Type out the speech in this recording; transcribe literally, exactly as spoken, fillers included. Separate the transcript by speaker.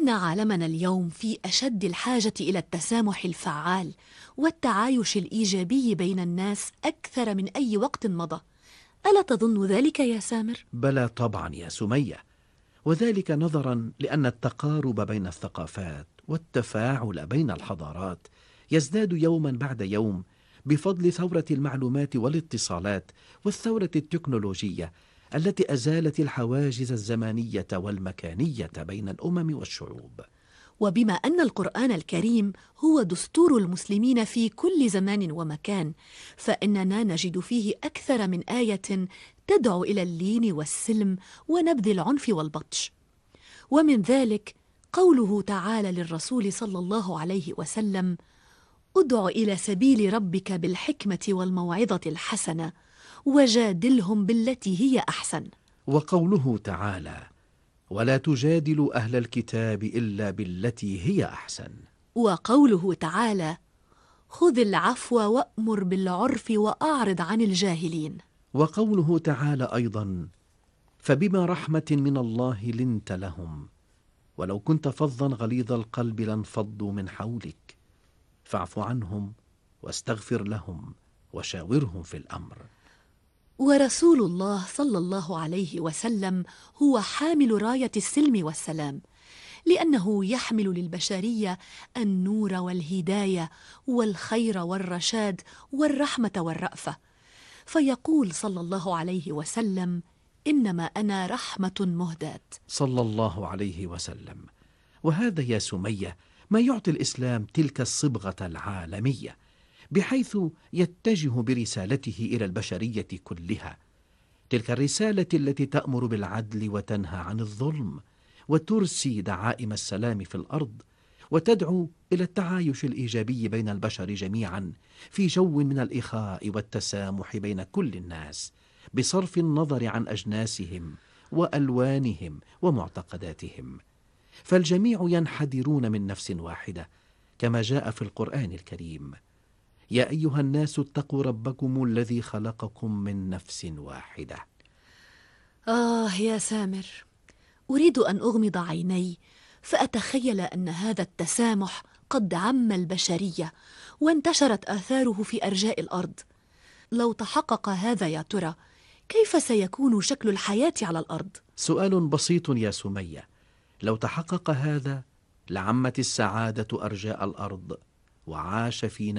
Speaker 1: عالمنا اليوم في أشد الحاجة إلى التسامح الفعال والتعايش الإيجابي بين الناس أكثر من أي وقت مضى. ألا تظن ذلك يا سامر؟
Speaker 2: بلى طبعا يا سمية، وذلك نظرا لأن التقارب بين الثقافات والتفاعل بين الحضارات يزداد يوما بعد يوم بفضل ثورة المعلومات والاتصالات والثورة التكنولوجية التي أزالت الحواجز الزمانية والمكانية بين الأمم والشعوب.
Speaker 1: وبما أن القرآن الكريم هو دستور المسلمين في كل زمان ومكان، فإننا نجد فيه أكثر من آية تدعو إلى اللين والسلم ونبذ العنف والبطش. ومن ذلك قوله تعالى للرسول صلى الله عليه وسلم: ادع إلى سبيل ربك بالحكمة والموعظة الحسنة وجادلهم بالتي هي أحسن.
Speaker 2: وقوله تعالى: ولا تجادلوا أهل الكتاب إلا بالتي هي أحسن.
Speaker 1: وقوله تعالى: خذ العفو وأمر بالعرف وأعرض عن الجاهلين.
Speaker 2: وقوله تعالى أيضا: فبما رحمة من الله لنت لهم ولو كنت فظا غليظ القلب لانفضوا من حولك فاعف عنهم واستغفر لهم وشاورهم في الأمر.
Speaker 1: ورسول الله صلى الله عليه وسلم هو حامل راية السلم والسلام، لأنه يحمل للبشرية النور والهداية والخير والرشاد والرحمة والرأفة، فيقول صلى الله عليه وسلم: إنما أنا رحمة مهداة.
Speaker 2: صلى الله عليه وسلم. وهذا يا سمية ما يعطي الإسلام تلك الصبغة العالمية، بحيث يتجه برسالته إلى البشرية كلها، تلك الرسالة التي تأمر بالعدل وتنهى عن الظلم وترسي دعائم السلام في الأرض، وتدعو إلى التعايش الإيجابي بين البشر جميعا في جو من الإخاء والتسامح بين كل الناس، بصرف النظر عن أجناسهم وألوانهم ومعتقداتهم، فالجميع ينحدرون من نفس واحدة كما جاء في القرآن الكريم: يا أيها الناس اتقوا ربكم الذي خلقكم من نفس واحدة.
Speaker 1: آه يا سامر، أريد أن أغمض عيني فأتخيل أن هذا التسامح قد عم البشرية وانتشرت آثاره في أرجاء الأرض. لو تحقق هذا يا ترى كيف سيكون شكل الحياة على الأرض؟
Speaker 2: سؤال بسيط يا سمية. لو تحقق هذا لعمت السعادة أرجاء الأرض وعاش فينا